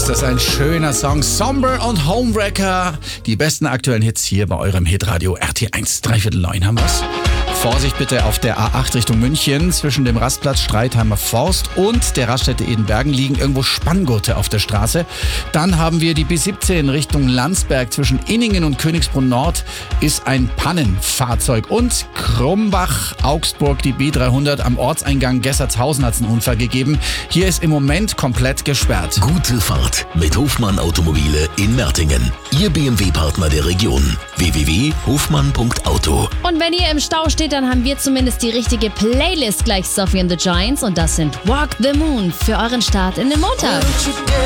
ist das ein schöner Song. Somber und Homewrecker. Die besten aktuellen Hits hier bei eurem Hitradio RT1. 8:45 haben wir's. Vorsicht bitte auf der A8 Richtung München. Zwischen dem Rastplatz Streitheimer Forst und der Raststätte Edenbergen liegen irgendwo Spanngurte auf der Straße. Dann haben wir die B17 Richtung Landsberg. Zwischen Inningen und Königsbrunn Nord ist ein Pannenfahrzeug. Und Krumbach, Augsburg, die B300 am Ortseingang Gessertshausen hat es einen Unfall gegeben. Hier ist im Moment komplett gesperrt. Gute Fahrt mit Hofmann Automobile in Mertingen. Ihr BMW-Partner der Region. www.hofmann.auto. Und wenn ihr im Stau steht, dann haben wir zumindest die richtige Playlist gleich Sophie and the Giants und das sind Walk the Moon für euren Start in den Montag.